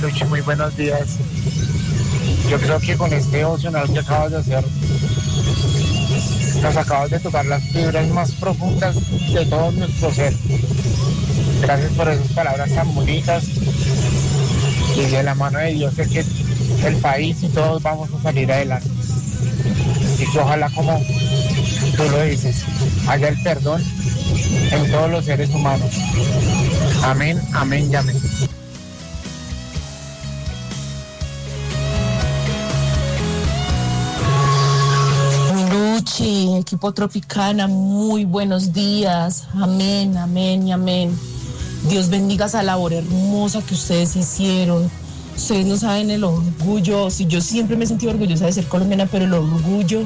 Luchi, muy buenos días. Yo creo que con este devocional que acabas de hacer, nos acabas de tocar las fibras más profundas de todo nuestro ser. Gracias por esas palabras tan bonitas. Y de la mano de Dios es que el país y todos vamos a salir adelante. Y que ojalá, como tú lo dices, haya el perdón en todos los seres humanos. Amén, amén y amén. Luchi, equipo Tropicana, muy buenos días. Amén, amén y amén. Dios bendiga esa labor hermosa que ustedes hicieron. Ustedes no saben el orgullo. Sí, yo siempre me he sentido orgullosa de ser colombiana, pero el orgullo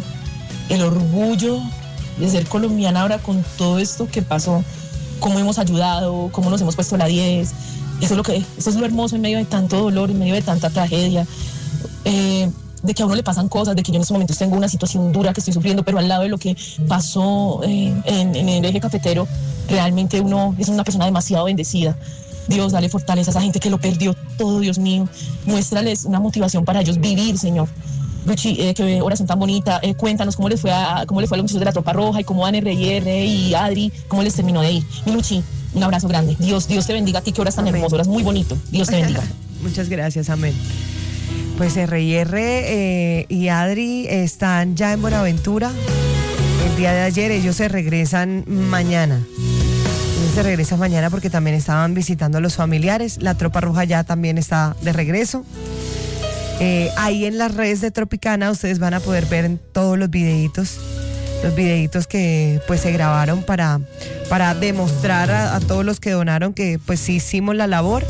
de ser colombiana ahora con todo esto que pasó, cómo hemos ayudado, cómo nos hemos puesto la 10. Eso es lo hermoso en medio de tanto dolor, en medio de tanta tragedia. De que a uno le pasan cosas, de que yo en estos momentos tengo una situación dura que estoy sufriendo, pero al lado de lo que pasó en el eje cafetero, realmente uno es una persona demasiado bendecida. Dios, dale fortaleza a esa gente que lo perdió todo, Dios mío. Muéstrales una motivación para ellos vivir, Señor. Luchi, qué oración tan bonita. Cuéntanos cómo le fue a los muchachos de la Tropa Roja y cómo van R&R y Adri, cómo les terminó de ir. Mi Luchi, un abrazo grande. Dios te bendiga a ti, que oras tan hermoso, oras muy bonito. Dios te bendiga. Muchas gracias, amén. Pues R&R y Adri están ya en Buenaventura. El día de ayer ellos se regresan mañana. Se regresan mañana porque también estaban visitando a los familiares. La Tropa Roja ya también está de regreso. Ahí en las redes de Tropicana ustedes van a poder ver en todos los videitos que pues se grabaron para demostrar a todos los que donaron que pues sí hicimos la labor.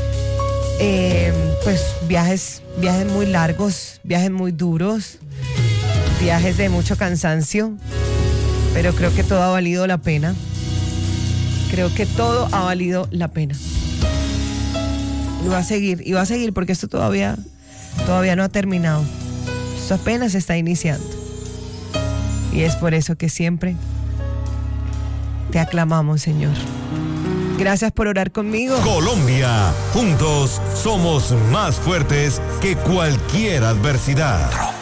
Pues viajes muy largos, viajes muy duros, viajes de mucho cansancio, pero creo que todo ha valido la pena. Creo que todo ha valido la pena. Y va a seguir porque esto todavía no ha terminado. Esto apenas está iniciando. Y es por eso que siempre te aclamamos, Señor. Gracias por orar conmigo. Colombia, juntos somos más fuertes que cualquier adversidad.